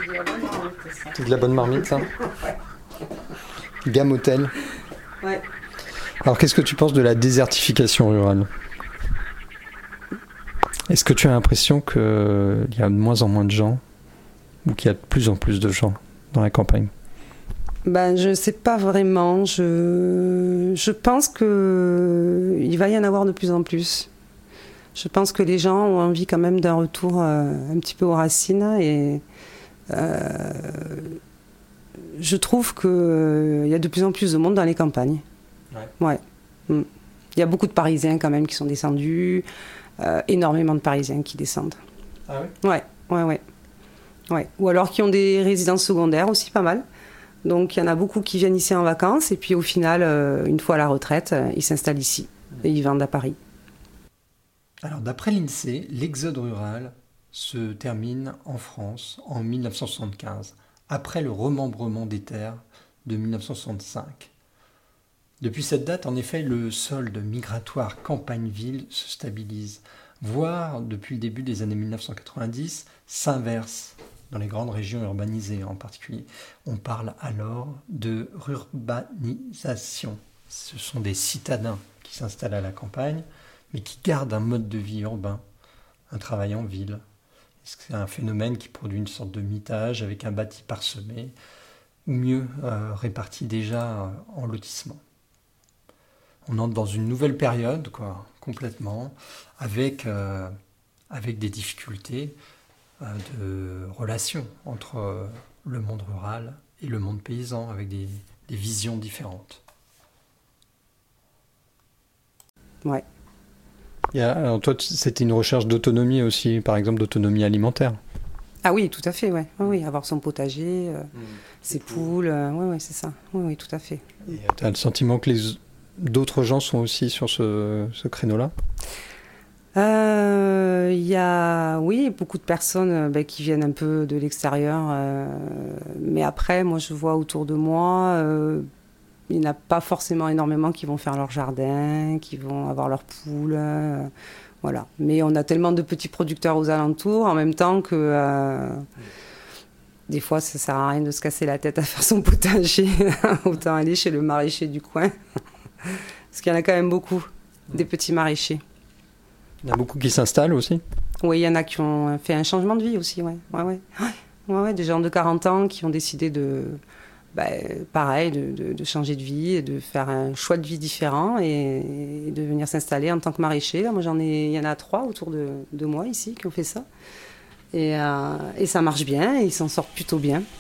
de la bonne marmite, ça. C'est de la bonne marmite, ça. Ouais. Gamme hôtel. Ouais. Alors, qu'est-ce que tu penses de la désertification rurale ? Est-ce que tu as l'impression qu'il y a de moins en moins de gens ou qu'il y a de plus en plus de gens dans la campagne ? Ben, je ne sais pas vraiment. Je pense qu'il va y en avoir de plus en plus. Je pense que les gens ont envie quand même d'un retour un petit peu aux racines et je trouve qu'il y a de plus en plus de monde dans les campagnes. Ouais. Il y a beaucoup de Parisiens quand même qui sont descendus, énormément de Parisiens qui descendent. Ah oui ? Ouais. Ou alors qui ont des résidences secondaires aussi, pas mal. Donc il y en a beaucoup qui viennent ici en vacances et puis au final, une fois à la retraite, ils s'installent ici et ils vendent à Paris. Alors d'après l'INSEE, l'exode rural se termine en France en 1975, après le remembrement des terres de 1965. Depuis cette date, en effet, le solde migratoire campagne-ville se stabilise, voire depuis le début des années 1990, s'inverse dans les grandes régions urbanisées en particulier. On parle alors de rurbanisation. Ce sont des citadins qui s'installent à la campagne, mais qui gardent un mode de vie urbain, un travail en ville. C'est un phénomène qui produit une sorte de mitage avec un bâti parsemé, ou mieux réparti déjà en lotissement. On entre dans une nouvelle période, complètement, avec des difficultés de relation entre le monde rural et le monde paysan, avec des visions différentes. Ouais. Alors toi, c'était une recherche d'autonomie aussi, par exemple d'autonomie alimentaire. Ah oui, tout à fait, ouais. Oui, avoir son potager, ses poules, ouais, c'est ça. Oui, tout à fait. Tu as le sentiment que d'autres gens sont aussi sur ce créneau-là ? Il y a, oui, beaucoup de personnes qui viennent un peu de l'extérieur. Mais après, moi, je vois autour de moi, il n'y en a pas forcément énormément qui vont faire leur jardin, qui vont avoir leurs poules. Voilà. Mais on a tellement de petits producteurs aux alentours en même temps que des fois, ça ne sert à rien de se casser la tête à faire son potager. Autant aller chez le maraîcher du coin. Parce qu'il y en a quand même beaucoup, des petits maraîchers. Il y en a beaucoup qui s'installent aussi ? Oui, il y en a qui ont fait un changement de vie aussi, ouais. Des gens de 40 ans qui ont décidé de changer de vie et de faire un choix de vie différent et de venir s'installer en tant que maraîcher. Là, moi, il y en a 3 autour de moi ici qui ont fait ça. Et ça marche bien et ils s'en sortent plutôt bien.